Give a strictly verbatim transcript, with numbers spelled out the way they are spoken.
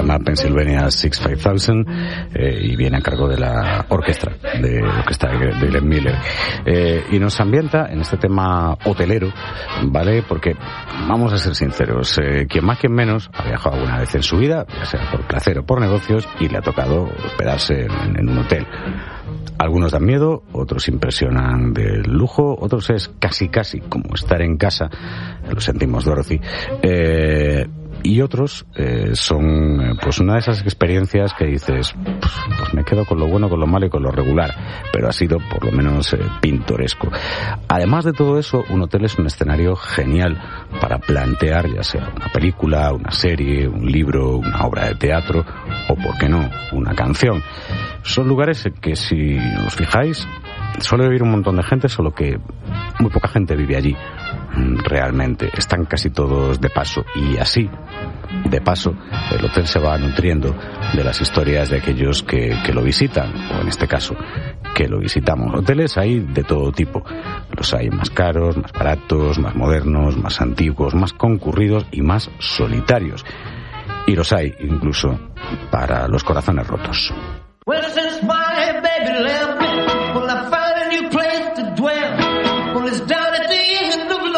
llama Pennsylvania six five thousand eh, y viene a cargo de la orquesta de orquesta de Glenn Miller eh, y nos ambienta en este tema hotelero, ¿vale? Porque vamos a ser sinceros, eh, quien más quien menos ha viajado alguna vez en su vida, ya sea por placer o por negocios, y le ha tocado hospedarse en, en un hotel. Algunos dan miedo, otros impresionan del lujo, otros es casi casi como estar en casa, lo sentimos, Dorothy, eh, y otros eh, son pues una de esas experiencias que dices, pues, pues me quedo con lo bueno, con lo malo y con lo regular, pero ha sido por lo menos eh, pintoresco. Además de todo eso, un hotel es un escenario genial para plantear ya sea una película, una serie, un libro, una obra de teatro o, por qué no, una canción. Son lugares que, si os fijáis, suele vivir un montón de gente, solo que muy poca gente vive allí realmente. Están casi todos de paso, y así, de paso, el hotel se va nutriendo de las historias de aquellos que, que lo visitan, o en este caso, que lo visitamos. Hoteles hay de todo tipo. Los hay más caros, más baratos, más modernos, más antiguos, más concurridos y más solitarios. Y los hay incluso para los corazones rotos. Well, since my baby left